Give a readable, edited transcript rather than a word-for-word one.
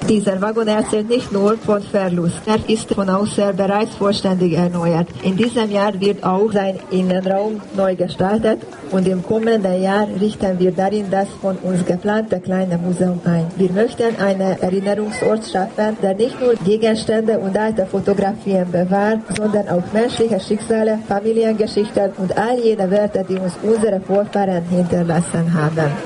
Dieser Waggon erzählt nicht nur von Verlust. Er ist von außen bereits vollständig erneuert. In diesem Jahr wird auch sein Innenraum neu gestaltet und im kommenden Jahr richten wir darin das von uns geplante kleine Museum ein. Wir möchten einen Erinnerungsort schaffen, der nicht nur Gegenstände und alte Fotografien bewahrt, sondern auch menschliche Schicksale, Familiengeschichten und all jene Werte, die uns unsere Vorfahren hinterlassen haben.